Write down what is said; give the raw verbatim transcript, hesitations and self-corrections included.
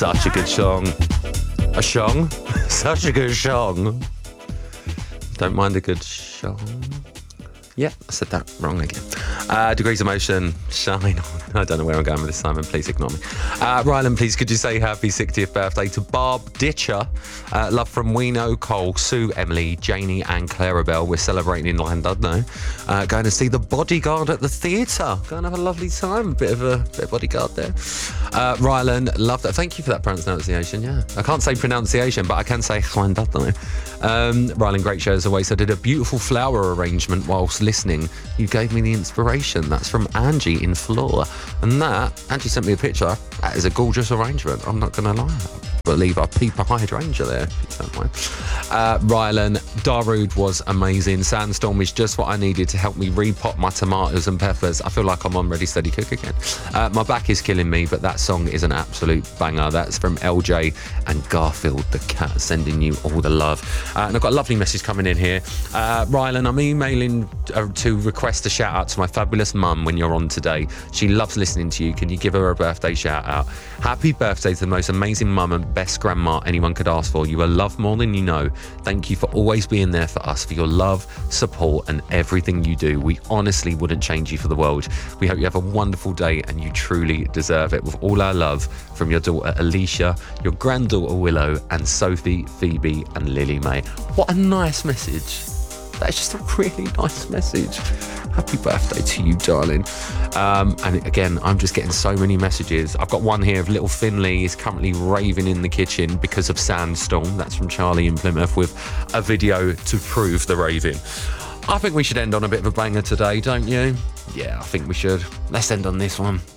Such a good song. A song? Such a good song. Don't mind a good song. Yeah, I said that wrong again. Uh, Degrees of Motion, Shine On. I don't know where I'm going with this, Simon. Please ignore me. Uh, Rylan, please could you say happy sixtieth birthday to Barb Ditcher? Uh, love from Weeno, Cole, Sue, Emily, Janie and Clarabelle. We're celebrating in Llandudno. Uh, going to see The Bodyguard at the theatre. Go and have a lovely time. A bit of a bit of Bodyguard there. Uh, Rylan, love that. Thank you for that pronunciation. Yeah, I can't say pronunciation, but I can say Llandudno. Um, Rylan, great show as always. I did a beautiful flower arrangement whilst listening. You gave me the inspiration. That's from Angie in Flora. And that, Angie sent me a picture. That is a gorgeous arrangement. I'm not going to lie. I believe I peep a hydrangea there, if you don't mind. Uh, Rylan, Darude was amazing. Sandstorm is just what I needed to help me repot my tomatoes and peppers. I feel like I'm on Ready Steady Cook again. Uh, my back is killing me, but that song is an absolute banger. That's from L J and Garfield the cat, sending you all the love. Uh, and I've got a lovely message coming in here. Uh, Rylan, I'm emailing uh, to request a shout out to my fabulous mum when you're on today. She loves listening to you. Can you give her a birthday shout out? Happy birthday to the most amazing mum and best grandma anyone could ask for. You are loved more than you know. Thank you for always being there for us, for your love, support and everything you do. We honestly wouldn't change you for the world. We hope you have a wonderful day and you truly deserve it. With all our love from your daughter Alicia, your granddaughter Willow and Sophie, Phoebe and Lily May. What a nice message. That's just a really nice message. Happy birthday to you, darling. Um, and again, I'm just getting so many messages. I've got one here of little Finley. He's currently raving in the kitchen because of Sandstorm. That's from Charlie in Plymouth with a video to prove the raving. I think we should end on a bit of a banger today, don't you? Yeah, I think we should. Let's end on this one.